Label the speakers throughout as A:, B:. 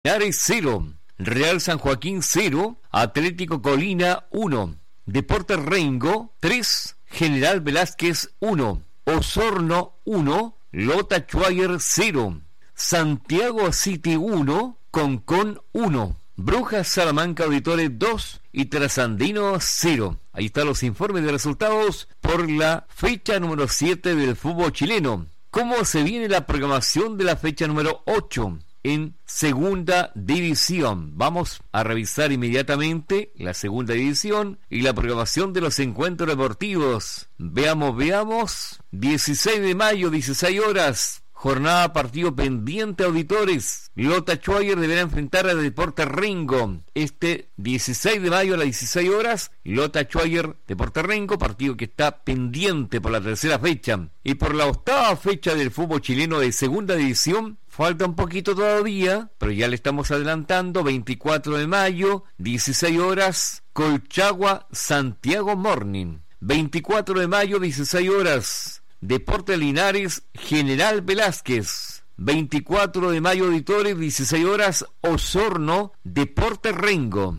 A: Linares 0, Real San Joaquín 0, Atlético Colina 1, Deportes Rengo 3, General Velázquez 1, Osorno 1, Lota Schwager 0, Santiago City 1, Concón 1, Brujas Salamanca Auditores 2 y Trasandino 0. Ahí están los informes de resultados por la fecha número 7 del fútbol chileno. ¿Cómo se viene la programación de la fecha número 8 en segunda división? Vamos a revisar inmediatamente la segunda división y la programación de los encuentros deportivos. Veamos. 16 de mayo, 16 horas. Jornada partido pendiente, auditores. Lota Schwager deberá enfrentar a Deportes Rengo. Este 16 de mayo a las 16 horas, Lota Schwager, Deportes Rengo, partido que está pendiente por la tercera fecha. Y por la octava fecha del fútbol chileno de segunda división, falta un poquito todavía, pero ya le estamos adelantando. 24 de mayo, 16 horas, Colchagua, Santiago Morning. 24 de mayo, 16 horas. Deportes Linares, General Velázquez. 24 de mayo, auditores, 16 horas, Osorno, Deportes Rengo.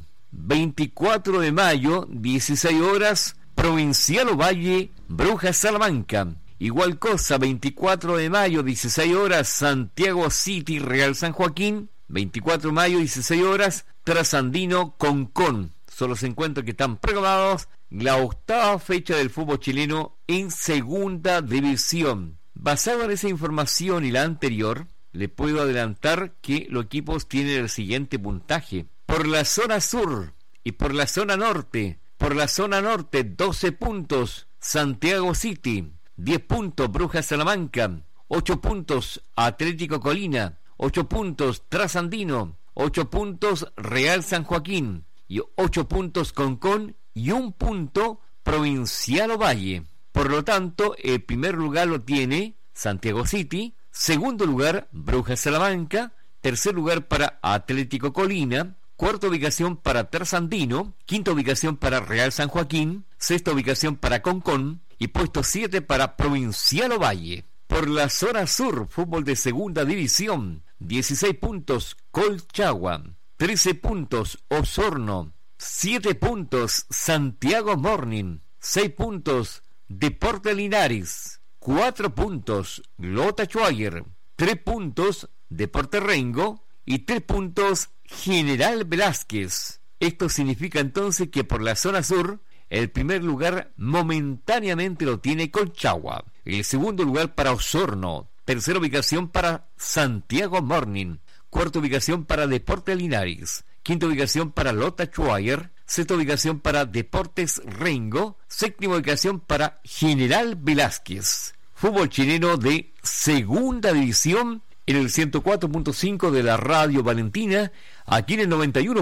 A: 24 de mayo, 16 horas, Provincial Ovalle, Brujas Salamanca. Igual cosa, 24 de mayo, 16 horas, Santiago City, Real San Joaquín. 24 de mayo, 16 horas, Trasandino, Concón. Son los encuentros que están programados. La octava fecha del fútbol chileno en segunda división. Basado en esa información y la anterior, le puedo adelantar que los equipos tienen el siguiente puntaje. Por la zona sur y por la zona norte. Por la zona norte, 12 puntos, Santiago City. 10 puntos, Brujas Salamanca. 8 puntos, Atlético Colina. 8 puntos, Trasandino. 8 puntos, Real San Joaquín. Y 8 puntos, Concón. Y 1 punto, Provincial Ovalle. Por lo tanto, el primer lugar lo tiene Santiago City, segundo lugar, Brujas Salamanca, tercer lugar para Atlético Colina, cuarta ubicación para Trasandino, quinta ubicación para Real San Joaquín, sexta ubicación para Concón y puesto 7 para Provincial Ovalle. Por la zona sur, fútbol de segunda división, 16 puntos, Colchagua, 13 puntos, Osorno, 7 puntos, Santiago Morning, 6 puntos, Deportes Linares, 4 puntos, Lota Schwager, 3 puntos, Deportes Rengo y 3 puntos, General Velázquez. Esto significa entonces que por la zona sur, el primer lugar momentáneamente lo tiene Colchagua, el segundo lugar para Osorno, tercera ubicación para Santiago Morning, cuarta ubicación para Deportes Linares, quinta ubicación para Lota Schwager, sexta ubicación para Deportes Rengo, séptima ubicación para General Velázquez. Fútbol chileno de segunda división en el 104.5 de la Radio Valentina, aquí en el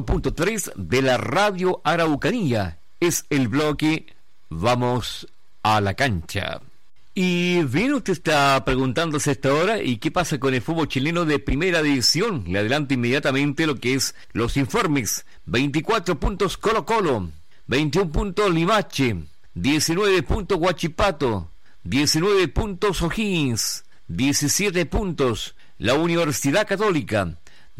A: 91.3 de la Radio Araucanía. Es el bloque Vamos a la Cancha. Y bien, usted está preguntándose a esta hora, ¿y qué pasa con el fútbol chileno de primera división? Le adelanto inmediatamente lo que es los informes. 24 puntos Colo Colo, 21 puntos Limache, 19 puntos Huachipato, 19 puntos O'Higgins, 17 puntos la Universidad Católica,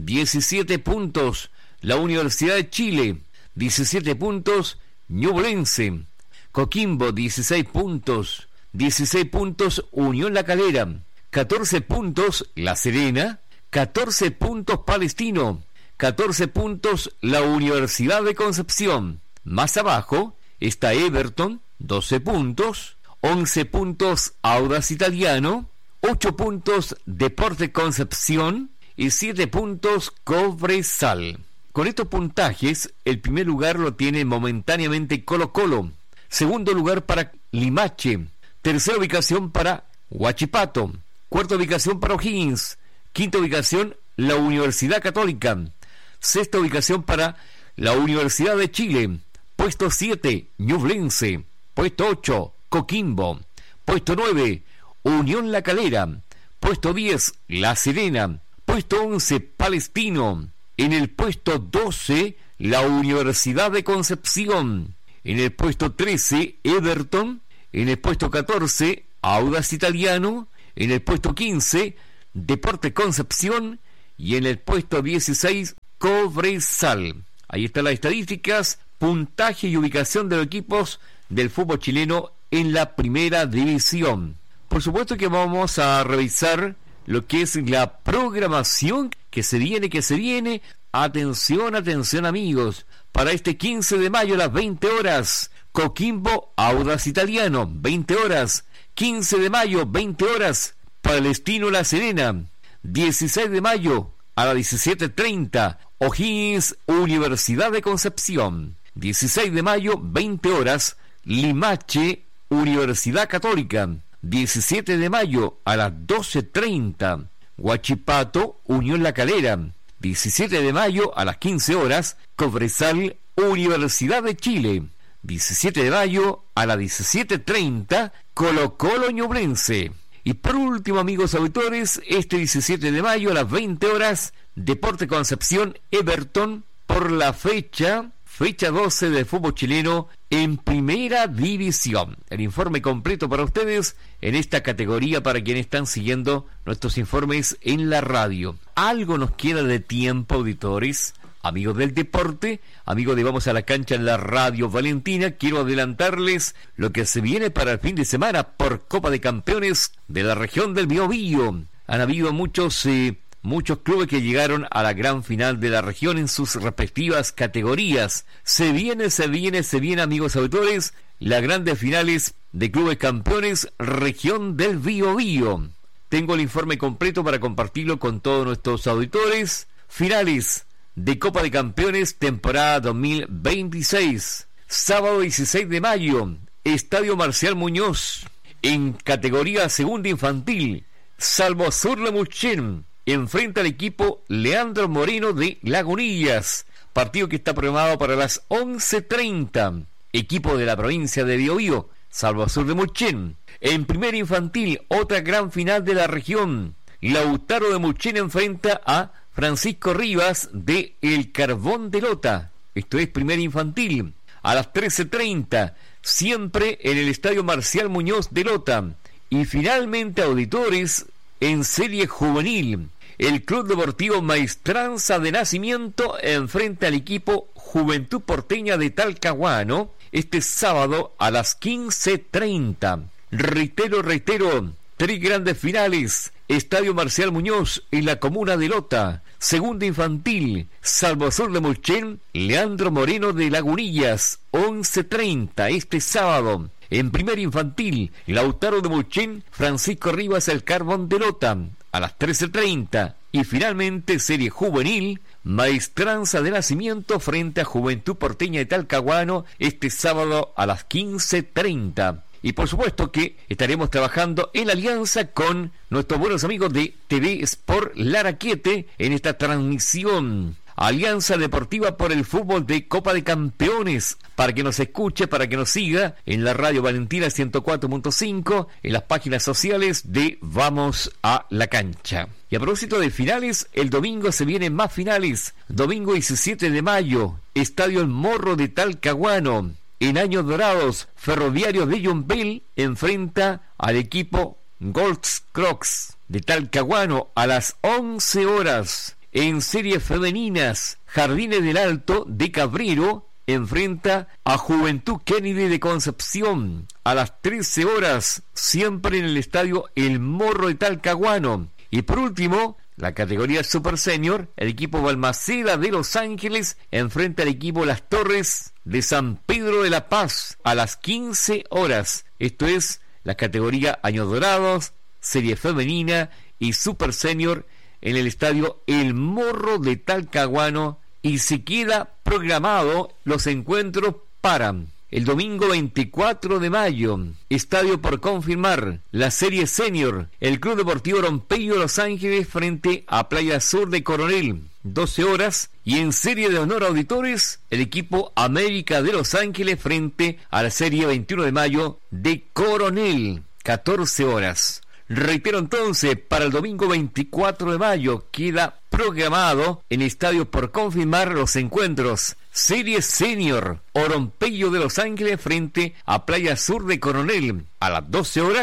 A: 17 puntos la Universidad de Chile, 17 puntos Ñublense, Coquimbo 16 puntos, 16 puntos Unión La Calera, 14 puntos La Serena, 14 puntos Palestino, 14 puntos la Universidad de Concepción. Más abajo está Everton, 12 puntos, 11 puntos Audax Italiano, 8 puntos Deportes Concepción y 7 puntos Cobresal. Con estos puntajes, el primer lugar lo tiene momentáneamente Colo Colo, segundo lugar para Limache, tercera ubicación para Huachipato, cuarta ubicación para O'Higgins, quinta ubicación la Universidad Católica, sexta ubicación para la Universidad de Chile, puesto 7 Ñublense, puesto 8 Coquimbo, puesto 9 Unión La Calera, puesto 10 La Serena, puesto 11 Palestino, en el puesto 12 la Universidad de Concepción, en el puesto 13 Everton, en el puesto 14 Audax Italiano, en el puesto 15 Deportes Concepción y en el puesto 16 Cobresal. Ahí están las estadísticas, puntaje y ubicación de los equipos del fútbol chileno en la primera división. Por supuesto que vamos a revisar lo que es la programación que se viene. Atención amigos, para este 15 de mayo a las 20 horas, Coquimbo Audax Italiano, 20 horas, 15 de mayo, 20 horas, Palestino La Serena, 16 de mayo a las 17:30, O'Higgins Universidad de Concepción, 16 de mayo, 20 horas, Limache Universidad Católica, 17 de mayo a las 12:30, Huachipato Unión La Calera, 17 de mayo a las 15 horas, Cobresal Universidad de Chile, 17 de mayo a las 17:30, Colo-Colo Ñublense. Y por último, amigos auditores, este 17 de mayo a las 20 horas, Deporte Concepción Everton por la fecha 12 del fútbol chileno en primera división. El informe completo para ustedes en esta categoría para quienes están siguiendo nuestros informes en la radio. Algo nos queda de tiempo, auditores, amigos del deporte, amigos de Vamos a la Cancha en la Radio Valentina. Quiero adelantarles lo que se viene para el fin de semana por Copa de Campeones de la región del Biobío. Han habido muchos clubes que llegaron a la gran final de la región en sus respectivas categorías. Se viene, amigos auditores, las grandes finales de clubes campeones región del Biobío. Tengo el informe completo para compartirlo con todos nuestros auditores. Finales de Copa de Campeones temporada 2026. Sábado 16 de mayo, Estadio Marcial Muñoz. En categoría segunda infantil, Salvo Sur Lemuchén enfrenta al equipo Leandro Moreno de Lagunillas, partido que está programado para las 11:30. Equipo de la provincia de Biobío, Salvo Sur de Muchén. En primera infantil, otra gran final de la región, Lautaro de Muchén enfrenta a Francisco Rivas de El Carbón de Lota. Esto es primera infantil. A las 13:30, siempre en el Estadio Marcial Muñoz de Lota. Y finalmente, auditores, en serie juvenil, el Club Deportivo Maestranza de Nacimiento enfrenta al equipo Juventud Porteña de Talcahuano este sábado a las 15:30. Reitero, 3 grandes finales. Estadio Marcial Muñoz en la comuna de Lota. Segunda infantil, Salvo Sur de Muchén, Leandro Moreno de Lagunillas, 11:30 este sábado. En primera infantil, Lautaro de Muchén, Francisco Rivas El Carbón de Lota, a las 13:30. Y finalmente, serie juvenil, Maestranza de Nacimiento frente a Juventud Porteña de Talcahuano, este sábado a las 15:30. Y por supuesto que estaremos trabajando en alianza con nuestros buenos amigos de TV Sport Laraquiete en esta transmisión. Alianza Deportiva por el Fútbol de Copa de Campeones, para que nos escuche, para que nos siga en la Radio Valentina 104.5, en las páginas sociales de Vamos a la Cancha. Y a propósito de finales, el domingo se vienen más finales. Domingo 17 de mayo, Estadio El Morro de Talcahuano. En años dorados, Ferroviario de Yumbel enfrenta al equipo Golds Crocs de Talcahuano a las 11 horas. En series femeninas, Jardines del Alto de Cabrero enfrenta a Juventud Kennedy de Concepción a las 13 horas, siempre en el Estadio El Morro de Talcahuano. Y por último, la categoría Super Senior, el equipo Balmaceda de Los Ángeles enfrenta al equipo Las Torres de San Pedro de la Paz a las 15 horas. Esto es la categoría Años Dorados, serie femenina y Super Senior en el Estadio El Morro de Talcahuano. Y se queda programado los encuentros para el domingo 24 de mayo, estadio por confirmar, la serie senior, el Club Deportivo Rompeyo Los Ángeles frente a Playa Sur de Coronel, 12 horas, y en serie de honor auditores, el equipo América de Los Ángeles frente a la serie 21 de mayo de Coronel, 14 horas. Reitero entonces, para el domingo 24 de mayo queda programado en estadio por confirmar los encuentros Serie Senior, Orompeyo de Los Ángeles frente a Playa Sur de Coronel a las 12 horas,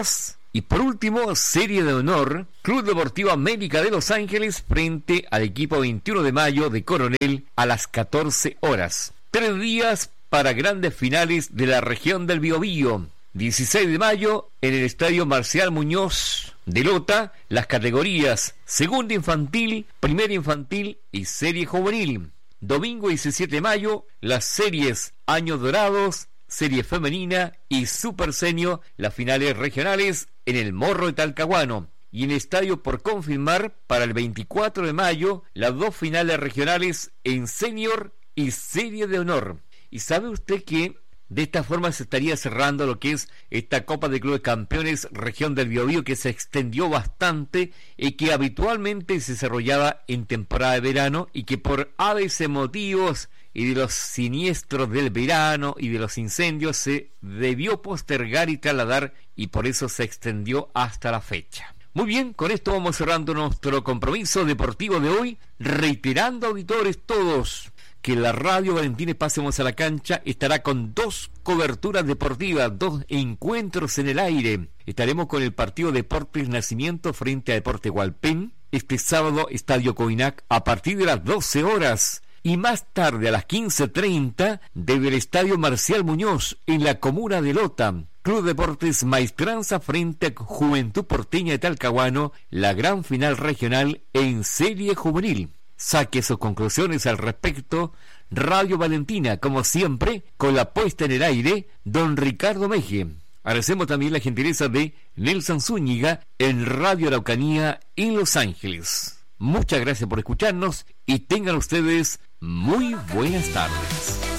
A: Y por último, serie de honor, Club Deportivo América de Los Ángeles frente al equipo 21 de mayo de Coronel a las 14 horas. 3 días para grandes finales de la región del Biobío. 16 de mayo en el Estadio Marcial Muñoz de Lota, las categorías segunda infantil, primera infantil y serie juvenil. Domingo 17 de mayo, las series Años Dorados, serie femenina y Super Senior, las finales regionales en el Morro de Talcahuano. Y en estadio por confirmar para el 24 de mayo, las 2 finales regionales en senior y serie de honor. ¿Y sabe usted que de esta forma se estaría cerrando lo que es esta Copa de Clubes Campeones Región del Biobío, que se extendió bastante y que habitualmente se desarrollaba en temporada de verano y que por ABC motivos y de los siniestros del verano y de los incendios se debió postergar y trasladar, y por eso se extendió hasta la fecha? Muy bien, con esto vamos cerrando nuestro compromiso deportivo de hoy, reiterando, auditores todos, que la Radio Valentín Pasemos a la Cancha estará con 2 coberturas deportivas, 2 encuentros en el aire. Estaremos con el partido Deportes Nacimiento frente a Deporte Hualpén, este sábado Estadio Coinac a partir de las 12 horas. Y más tarde a las 15:30 desde el Estadio Marcial Muñoz en la comuna de Lota, Club Deportes Maestranza frente a Juventud Porteña de Talcahuano, la gran final regional en serie juvenil. Saque sus conclusiones al respecto. Radio Valentina, como siempre, con la puesta en el aire, don Ricardo Meje. Agradecemos también la gentileza de Nelson Zúñiga en Radio Araucanía en Los Ángeles. Muchas gracias por escucharnos y tengan ustedes muy buenas tardes.